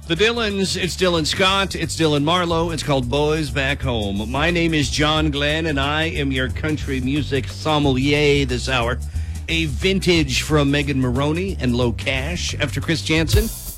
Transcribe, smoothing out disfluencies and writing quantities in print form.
The Dylans, it's Dylan Scott, it's Dylan Marlowe, it's called Boys Back Home. My name is John Glenn, and I am your country music sommelier this hour. A vintage from Megan Maroney and Low Cash after Chris Jansen.